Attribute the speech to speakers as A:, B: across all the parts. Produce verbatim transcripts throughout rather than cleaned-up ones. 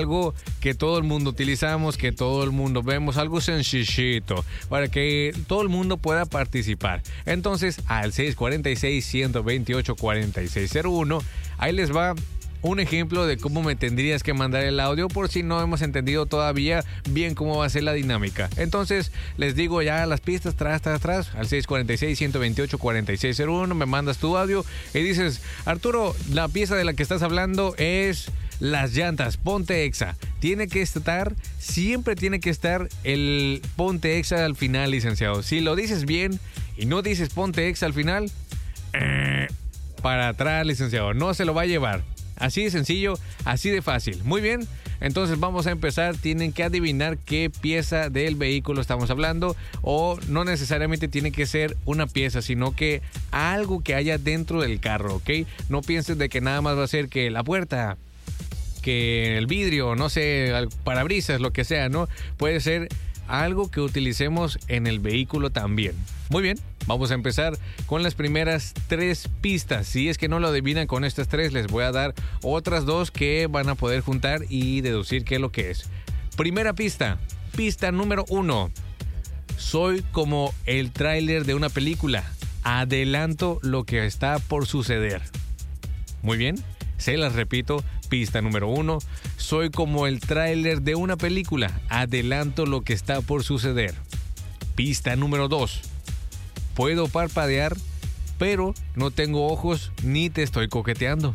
A: algo que todo el mundo utilizamos, que todo el mundo vemos, algo sencillito, para que todo el mundo pueda participar. Entonces, al seis cuatro seis, uno dos ocho, cuatro seis cero uno, ahí les va un ejemplo de cómo me tendrías que mandar el audio por si no hemos entendido todavía bien cómo va a ser la dinámica. Entonces, les digo ya las pistas, tras, tras, tras, al seis cuatro seis, uno dos ocho, cuatro seis cero uno, me mandas tu audio y dices, Arturo, la pieza de la que estás hablando es las llantas, ponte exa. Tiene que estar, siempre tiene que estar el ponte exa al final, licenciado. Si lo dices bien y no dices ponte exa al final, eh, para atrás, licenciado, no se lo va a llevar. Así de sencillo, así de fácil. Muy bien, entonces vamos a empezar. Tienen que adivinar qué pieza del vehículo estamos hablando, o no necesariamente tiene que ser una pieza, sino que algo que haya dentro del carro, ¿ok? No pienses de que nada más va a ser que la puerta, que el vidrio, no sé, el parabrisas, lo que sea, ¿no? Puede ser algo que utilicemos en el vehículo también. Muy bien, vamos a empezar con las primeras tres pistas. Si es que no lo adivinan con estas tres, les voy a dar otras dos que van a poder juntar y deducir qué es lo que es. Primera pista, pista número uno. Soy como el tráiler de una película. Adelanto lo que está por suceder. Muy bien, se las repito. Pista número uno. Soy como el tráiler de una película. Adelanto lo que está por suceder. Pista número dos. Puedo parpadear, pero no tengo ojos ni te estoy coqueteando.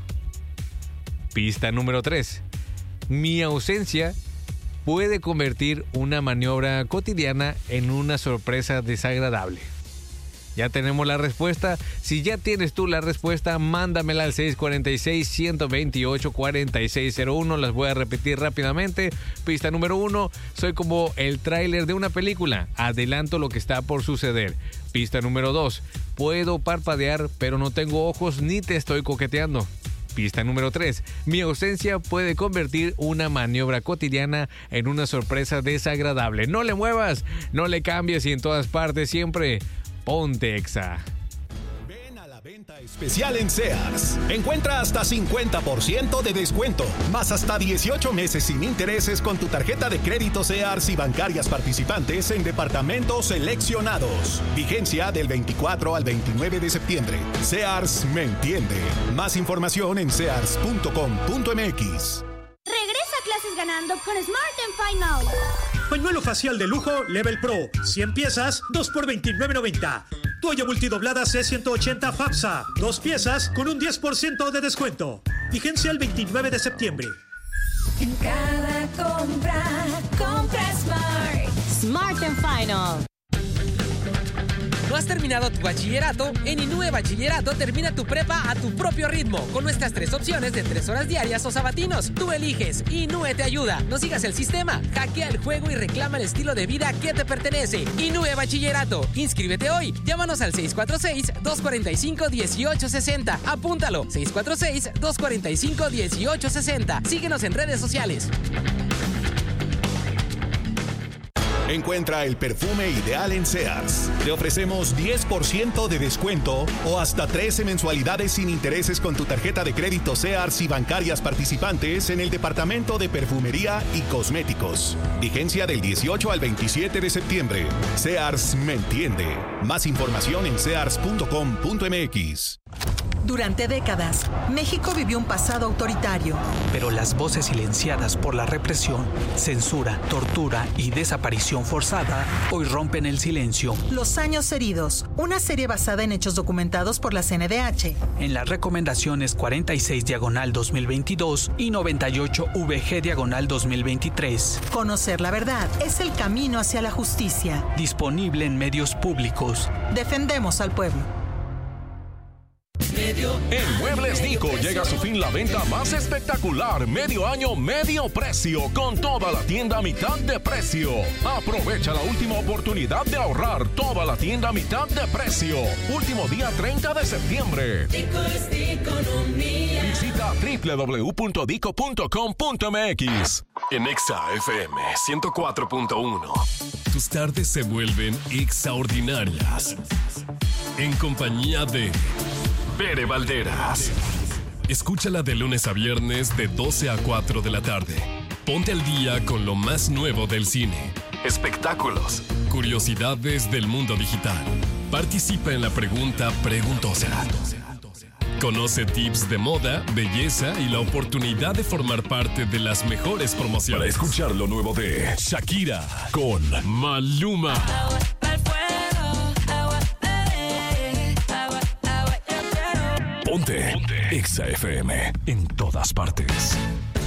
A: Pista número tres. Mi ausencia puede convertir una maniobra cotidiana en una sorpresa desagradable. Ya tenemos la respuesta. Si ya tienes tú la respuesta, mándamela al seis cuatro seis, uno dos ocho, cuatro seis cero uno. Las voy a repetir rápidamente. Pista número uno. Soy como el tráiler de una película. Adelanto lo que está por suceder. Pista número dos. Puedo parpadear, pero no tengo ojos ni te estoy coqueteando. Pista número tres. Mi ausencia puede convertir una maniobra cotidiana en una sorpresa desagradable. No le muevas, no le cambies y en todas partes siempre ponte exa.
B: Ven a la venta especial en Sears. Encuentra hasta cincuenta por ciento de descuento, más hasta dieciocho meses sin intereses con tu tarjeta de crédito Sears y bancarias participantes en departamentos seleccionados. Vigencia del veinticuatro al veintinueve de septiembre. Sears me entiende. Más información en sears punto com punto m x.
C: Regresa a clases ganando con Smart and Final.
D: Pañuelo facial de lujo Level Pro. cien piezas, dos por veintinueve noventa. Toalla multidoblada C ciento ochenta FAPSA. Dos piezas con un diez por ciento de descuento. Vigencia el veintinueve de septiembre.
E: En cada compra, compra Smart.
F: Smart and Final.
G: ¿No has terminado tu bachillerato? En Inúe Bachillerato termina tu prepa a tu propio ritmo, con nuestras tres opciones de tres horas diarias o sabatinos. Tú eliges. Inúe te ayuda. No sigas el sistema. Hackea el juego y reclama el estilo de vida que te pertenece. Inúe Bachillerato. Inscríbete hoy. Llámanos al seis cuatro seis, dos cuatro cinco, uno ocho seis cero. Apúntalo. seis cuatro seis, dos cuatro cinco, uno ocho seis cero. Síguenos en redes sociales.
B: Encuentra el perfume ideal en Sears. Te ofrecemos diez por ciento de descuento o hasta trece mensualidades sin intereses con tu tarjeta de crédito Sears y bancarias participantes en el departamento de perfumería y cosméticos. Vigencia del dieciocho al veintisiete de septiembre. Sears me entiende. Más información en sears punto com punto m x.
H: Durante décadas, México vivió un pasado autoritario.
I: Pero las voces silenciadas por la represión, censura, tortura y desaparición forzada hoy rompen el silencio.
H: Los años heridos, una serie basada en hechos documentados por la C N D H.
I: En las recomendaciones cuarenta y seis diagonal dos mil veintidós y noventa y ocho V G diagonal dos mil veintitrés.
H: Conocer la verdad es el camino hacia la justicia.
I: Disponible en medios públicos.
H: Defendemos al pueblo.
J: En Muebles Nico llega a su fin la venta más espectacular, medio año, medio precio, con toda la tienda a mitad de precio. Aprovecha la última oportunidad de ahorrar, toda la tienda a mitad de precio. Último día treinta de septiembre.
E: Dico es de economía.
J: Visita doble u doble u doble u punto dico punto com punto m x.
K: En Exa F M ciento cuatro punto uno.
L: Tus tardes se vuelven extraordinarias. En compañía de
K: Bere Valderas.
L: Escúchala de lunes a viernes de doce a cuatro de la tarde Ponte al día con lo más nuevo del cine,
K: espectáculos,
L: curiosidades del mundo digital. Participa en la pregunta preguntosa. Conoce tips de moda, belleza y la oportunidad de formar parte de las mejores promociones.
J: Para escuchar lo nuevo de
L: Shakira con Maluma.
J: Ponte, Ponte. Exa F M en todas partes.